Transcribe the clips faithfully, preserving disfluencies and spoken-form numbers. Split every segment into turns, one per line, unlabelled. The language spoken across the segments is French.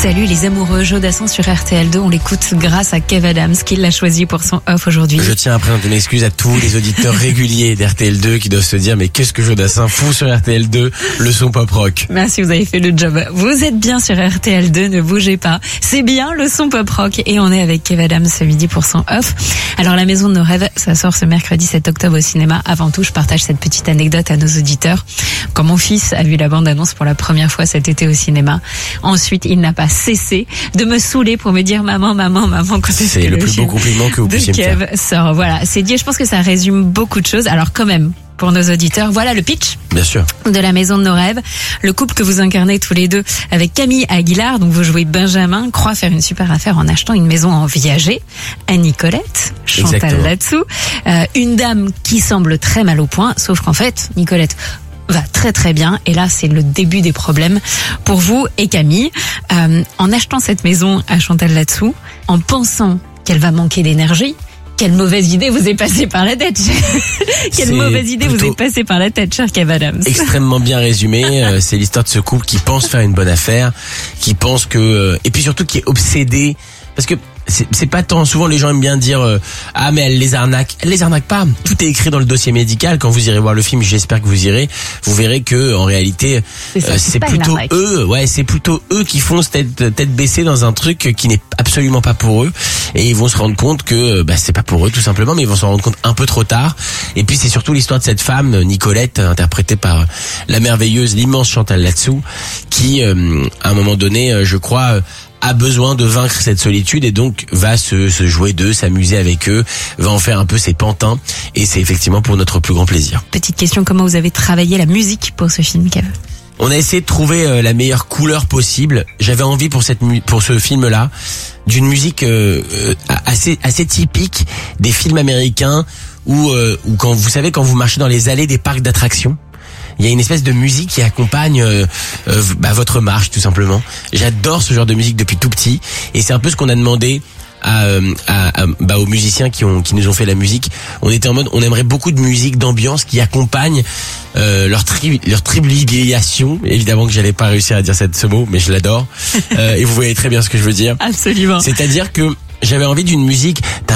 Salut les amoureux, Jodassin sur R T L deux, on l'écoute grâce à Kev Adams qui l'a choisi pour son off aujourd'hui.
Je tiens à présenter une excuse à tous les auditeurs réguliers d'R T L deux qui doivent se dire mais qu'est-ce que Jodassin fout sur R T L deux, le son pop rock.
Merci, vous avez fait le job. Vous êtes bien sur R T L deux, ne bougez pas. C'est bien le son pop rock et on est avec Kev Adams ce midi pour son off. Alors la maison de nos rêves, ça sort ce mercredi sept octobre au cinéma. Avant tout, je partage cette petite anecdote à nos auditeurs. Quand mon fils a vu la bande-annonce pour la première fois cet été au cinéma, ensuite il n'a pas cessé de me saouler pour me dire maman, maman, maman quand est-ce que
le,
le
plus beau compliment que vous puissiez me faire.
Kev sort. Voilà, c'est dit. Je pense que ça résume beaucoup de choses. Alors quand même, pour nos auditeurs, voilà le pitch.
Bien sûr.
De la maison de nos rêves. Le couple que vous incarnez tous les deux avec Camille Aguilar, donc vous jouez Benjamin, croit faire une super affaire en achetant une maison en viager à Nicolette, Chantal là-dessous. Euh, une dame qui semble très mal au point, sauf qu'en fait, Nicolette va très très bien et là c'est le début des problèmes pour vous et Camille. Euh, en achetant cette maison à Chantal là-dessous, en pensant qu'elle va manquer d'énergie, quelle mauvaise idée vous est passée par la tête. Quelle
C'est
mauvaise idée vous est passée par la tête, cher Kev Adams.
Extrêmement bien résumé. euh, c'est l'histoire de ce couple qui pense faire une bonne affaire, qui pense que euh, et puis surtout qui est obsédé parce que c'est, c'est pas tant, souvent les gens aiment bien dire euh, ah mais elle les arnaque, elle les arnaque pas. Tout est écrit dans le dossier médical. Quand vous irez voir le film, j'espère que vous irez, vous verrez que en réalité
c'est, ça,
euh,
c'est,
c'est plutôt eux, ouais, c'est plutôt eux qui font tête tête baissée dans un truc qui n'est absolument pas pour eux et ils vont se rendre compte que bah c'est pas pour eux tout simplement, mais ils vont se rendre compte un peu trop tard. Et puis c'est surtout l'histoire de cette femme Nicolette, interprétée par la merveilleuse, l'immense Chantal là-dessous, qui euh, à un moment donné, je crois, a besoin de vaincre cette solitude et donc va se, se jouer d'eux, s'amuser avec eux, va en faire un peu ses pantins et c'est effectivement pour notre plus grand plaisir.
Petite question, comment vous avez travaillé la musique pour ce film, Kev ?
On a essayé de trouver euh, la meilleure couleur possible. J'avais envie pour cette mu- pour ce film-là d'une musique euh, euh, assez assez typique des films américains où euh, où quand vous savez quand vous marchez dans les allées des parcs d'attractions, il y a une espèce de musique qui accompagne euh, euh, bah, votre marche tout simplement. J'adore ce genre de musique depuis tout petit et c'est un peu ce qu'on a demandé à, à, à bah, aux musiciens qui ont qui nous ont fait la musique. On était en mode on aimerait beaucoup de musique d'ambiance qui accompagne euh, leur tri, leur tribulation. Évidemment que j'allais pas réussir à dire cette, ce mot, mais je l'adore. euh, et vous voyez très bien ce que je veux dire.
Absolument.
C'est-à-dire que j'avais envie d'une musique, tu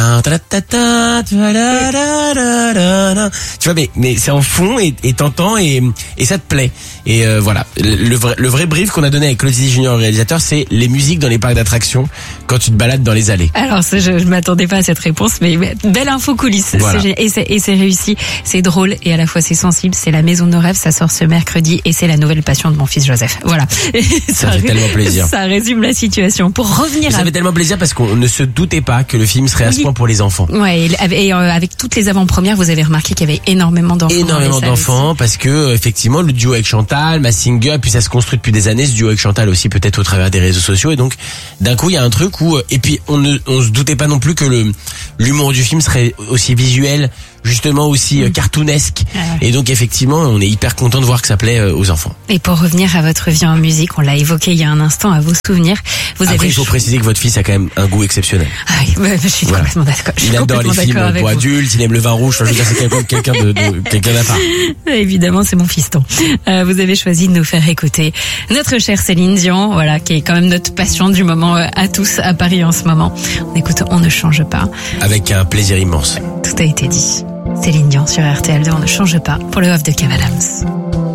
vois, mais mais c'est en fond et et t'entends et et ça te plaît. Et euh, voilà, le vrai le vrai brief qu'on a donné avec Claudie Junior, le réalisateur, c'est les musiques dans les parcs d'attractions quand tu te balades dans les allées.
Alors ça, je, je m'attendais pas à cette réponse, mais belle info coulisse.
Voilà.
C'est, et, c'est, et c'est réussi, c'est drôle et à la fois c'est sensible. C'est la maison de nos rêves, ça sort ce mercredi et c'est la nouvelle passion de mon fils Joseph. Voilà.
Ça, ça fait tellement plaisir.
Ça résume la situation. Pour revenir,
ça
à...
fait tellement plaisir parce qu'on ne se doutait pas que le film serait à ce point pour les enfants.
Ouais, et, et euh, avec toutes les avant-premières, vous avez remarqué qu'il y avait énormément d'enfants.
Énormément d'enfants aussi. Parce que effectivement le duo avec Chantal, Massinger, puis ça se construit depuis des années ce duo avec Chantal aussi peut-être au travers des réseaux sociaux et donc d'un coup il y a un truc où et puis on ne on se doutait pas non plus que le l'humour du film serait aussi visuel, justement aussi mmh. cartoonesque. Ah ouais. Et donc effectivement, on est hyper content de voir que ça plaît aux enfants.
Et pour revenir à votre vie en musique, on l'a évoqué il y a un instant, à vous souvenir. Vous
Après,
avez
il faut préciser que votre fils a quand même un goût exceptionnel.
Ah oui, bah, je suis voilà. complètement d'accord. Je suis
il adore les films pour vous. Adultes, il aime le vin rouge. Enfin, je veux dire, c'est quelqu'un, quelqu'un de, de quelqu'un d'à part.
Évidemment, c'est mon fiston. Euh, vous avez choisi de nous faire écouter notre chère Céline Dion, voilà, qui est quand même notre passion du moment à tous à Paris en ce moment. On écoute, on ne change pas.
Avec un plaisir immense.
Tout a été dit. Céline Dion sur R T L deux, on ne change pas pour le off de Kev Adams.